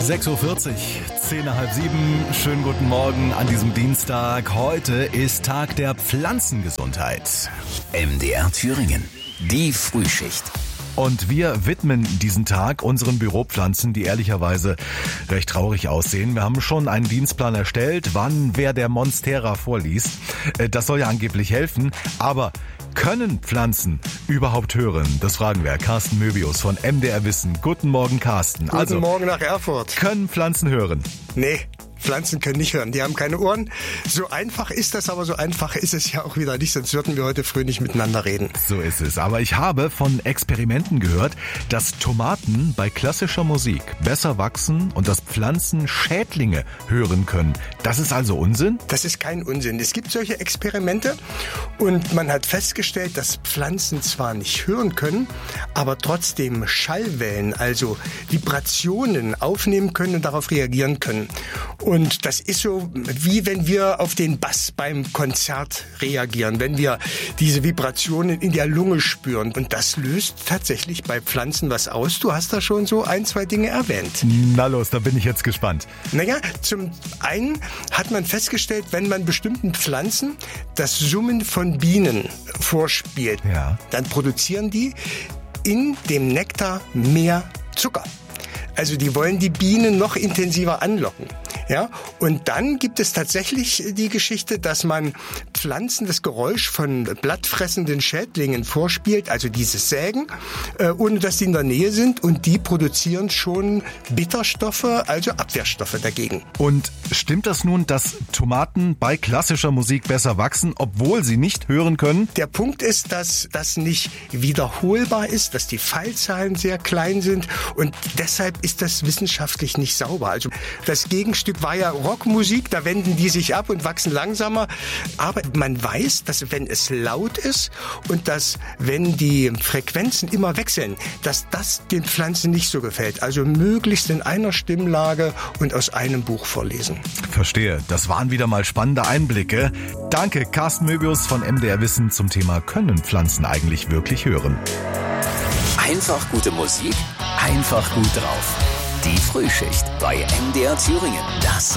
6.40 Uhr, 10 nach halb 7. Schönen guten Morgen an diesem Dienstag. Heute ist Tag der Pflanzengesundheit. MDR Thüringen, die Frühschicht. Und wir widmen diesen Tag unseren Büropflanzen, die ehrlicherweise recht traurig aussehen. Wir haben schon einen Dienstplan erstellt, wann wer der Monstera vorliest. Das soll ja angeblich helfen, aber können Pflanzen überhaupt hören? Das fragen wir. Carsten Möbius von MDR Wissen. Guten Morgen, Carsten. Guten Morgen nach Erfurt. Können Pflanzen hören? Nee. Pflanzen können nicht hören, die haben keine Ohren. So einfach ist das, aber so einfach ist es ja auch wieder nicht, sonst würden wir heute früh nicht miteinander reden. So ist es. Aber ich habe von Experimenten gehört, dass Tomaten bei klassischer Musik besser wachsen und dass Pflanzen Schädlinge hören können. Das ist also Unsinn? Das ist kein Unsinn. Es gibt solche Experimente und man hat festgestellt, dass Pflanzen zwar nicht hören können, aber trotzdem Schallwellen, also Vibrationen aufnehmen können und darauf reagieren können. Und das ist so, wie wenn wir auf den Bass beim Konzert reagieren, wenn wir diese Vibrationen in der Lunge spüren. Und das löst tatsächlich bei Pflanzen was aus. Du hast da schon so ein, zwei Dinge erwähnt. Na los, da bin ich jetzt gespannt. Naja, zum einen hat man festgestellt, wenn man bestimmten Pflanzen das Summen von Bienen vorspielt, dann produzieren die in dem Nektar mehr Zucker. Also die wollen die Bienen noch intensiver anlocken. Ja, und dann gibt es tatsächlich die Geschichte, dass man Pflanzen das Geräusch von blattfressenden Schädlingen vorspielt, also dieses Sägen, ohne dass die in der Nähe sind, und die produzieren schon Bitterstoffe, also Abwehrstoffe dagegen. Und stimmt das nun, dass Tomaten bei klassischer Musik besser wachsen, obwohl sie nicht hören können? Der Punkt ist, dass das nicht wiederholbar ist, dass die Fallzahlen sehr klein sind und deshalb ist das wissenschaftlich nicht sauber. Also das Gegenstück war ja Rockmusik, da wenden die sich ab und wachsen langsamer. Aber man weiß, dass wenn es laut ist und dass wenn die Frequenzen immer wechseln, dass das den Pflanzen nicht so gefällt. Also möglichst in einer Stimmlage und aus einem Buch vorlesen. Verstehe, das waren wieder mal spannende Einblicke. Danke, Carsten Möbius von MDR Wissen zum Thema Können Pflanzen eigentlich wirklich hören? Einfach gute Musik, einfach gut drauf. Die Frühschicht bei MDR Thüringen. Das